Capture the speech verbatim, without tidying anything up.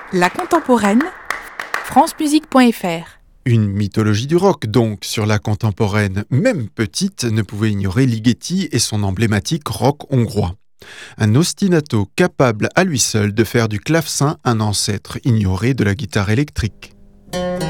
La contemporaine, francemusique point f r. Une mythologie du rock, donc, sur la contemporaine, même petite, ne pouvait ignorer Ligeti et son emblématique rock hongrois. Un ostinato capable à lui seul de faire du clavecin un ancêtre ignoré de la guitare électrique.